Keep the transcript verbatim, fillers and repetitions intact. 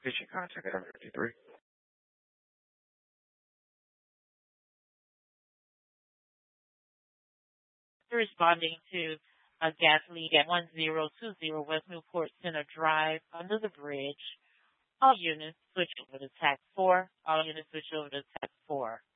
Patient contact at fifty-three. Responding to a gas leak at one zero two zero West Newport Center Drive under the bridge. All units switch over to TAC four. All units switch over to TAC four.